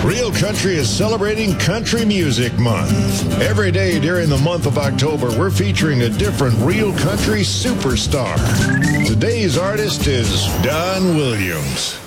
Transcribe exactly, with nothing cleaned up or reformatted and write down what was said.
Real Country is celebrating Country Music Month. Every day during the month of October, we're featuring a different Real Country superstar. Today's artist is Don Williams.